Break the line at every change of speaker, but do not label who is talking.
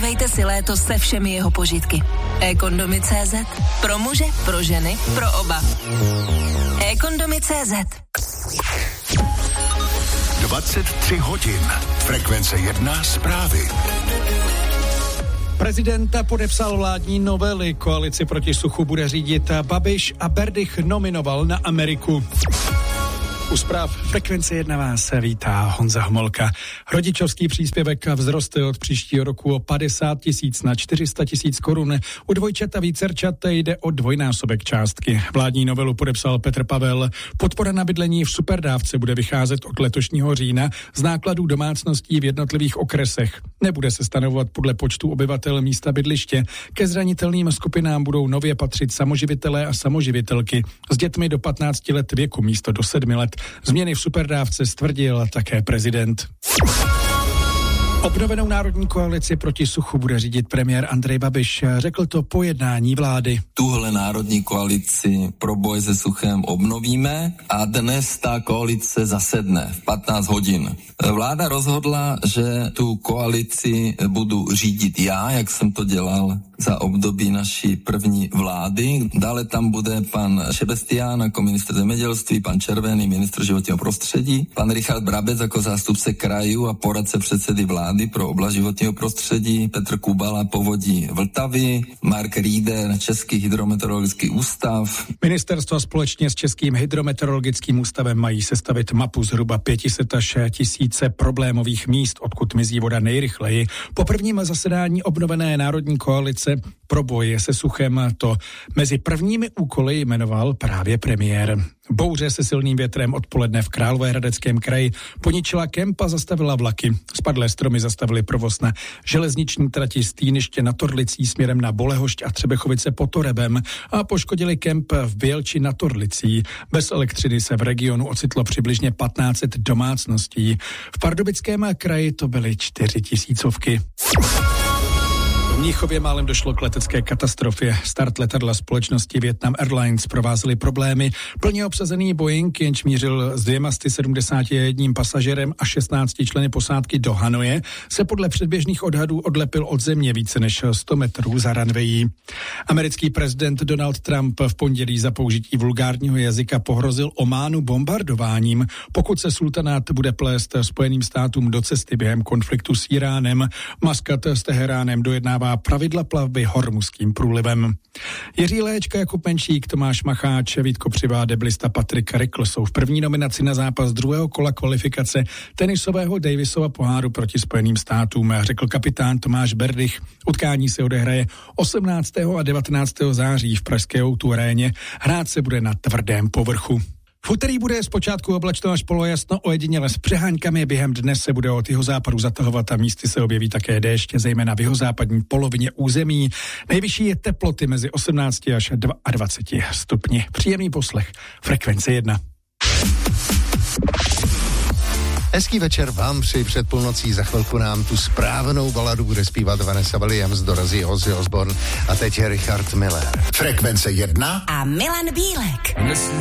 Vejte si léto se všemi jeho požitky. eKondomy.cz. Pro muže, pro ženy, pro oba. eKondomy.cz.
23 hodin. Frekvence 1 zprávy.
Prezidenta podepsal vládní novely, koalici proti suchu bude řídit Babiš a Berdych nominoval na Ameriku. U zpráv Frekvence 1 vás vítá Honza Homolka. Rodičovský příspěvek vzroste od příštího roku o 50 000 na 400 000 korun. U dvojčat a vícerčat jde o dvojnásobek částky. Vládní novelu podepsal Petr Pavel. Podpora na bydlení v superdávce bude vycházet od letošního října z nákladů domácností v jednotlivých okresech. Nebude se stanovovat podle počtu obyvatel místa bydliště. Ke zranitelným skupinám budou nově patřit samoživitelé a samoživitelky s dětmi do 15 let věku místo do 7 let. Změny v superdávce stvrdil také prezident. Obnovenou národní koalici proti suchu bude řídit premiér Andrej Babiš. Řekl to po jednání vlády.
Tuhle národní koalici pro boj se suchem obnovíme a dnes ta koalice zasedne v 15 hodin. Vláda rozhodla, že tu koalici budu řídit já, jak jsem to dělal za období naší první vlády. Dále tam bude pan Šebestián jako ministr zemědělství, pan Červený ministr životního prostředí, pan Richard Brabec jako zástupce krajů a poradce předsedy vlády pro oblast životního prostředí, Petr Kubala povodí Vltavy, Mark Rieder Český hydrometeorologický ústav.
Ministerstva společně s Českým hydrometeorologickým ústavem mají sestavit mapu zhruba 500 až 1000 problémových míst, odkud mizí voda nejrychleji. Po prvním zasedání obnovené národní koalice pro boj se suchem to mezi prvními úkoly jmenoval právě premiér. Bouře se silným větrem odpoledne v Královéhradeckém kraji poničila kemp a zastavila vlaky. Spadlé stromy zastavily provoz na železniční trati z Týniště nad Orlicí směrem na Bolehošť a Třebechovice pod Torebem a poškodili kemp v Bělči nad Orlicí. Bez elektřiny se v regionu ocitlo přibližně 1500 domácností. V Pardubickém kraji to byly 4000. V Mnichově málem došlo k letecké katastrofě. Start letadla společnosti Vietnam Airlines provázely problémy. Plně obsazený Boeing, jenž mířil s 271 pasažerem a 16 členy posádky do Hanoje, se podle předběžných odhadů odlepil od země více než 100 metrů za runwayi. Americký prezident Donald Trump v pondělí za použití vulgárního jazyka pohrozil Ománu bombardováním, pokud se sultanát bude plést Spojeným státům do cesty během konfliktu s Iránem. Muscat s Teheránem dojednává pravidla plavby Hormuzským průlivem. Jiří Léčka, Jakub Menšík, Tomáš Macháč, Vítko Přivá, deblista Patrik Rikl jsou v první nominaci na zápas druhého kola kvalifikace tenisového Davisova poháru proti Spojeným státům, řekl kapitán Tomáš Berdych. Utkání se odehraje 18. a 19. září v pražské O2 aréně. Hrát se bude na tvrdém povrchu. V úterý bude zpočátku oblačno až polojasno, ojediněle s přeháňkami. Během dne se bude od jihozápadu zatahovat a místy se objeví také déšť, zejména v jihozápadní polovině území. Nejvyšší je teploty mezi 18 až 22 stupni. Příjemný poslech. Frekvence 1.
Hezký večer vám přeji před půlnocí. Za chvilku nám tu správnou baladu bude zpívat Vanessa Williams, dorazí Ozzy Osbourne a teď je Richard Miller.
Frekvence 1
a Milan Bílek.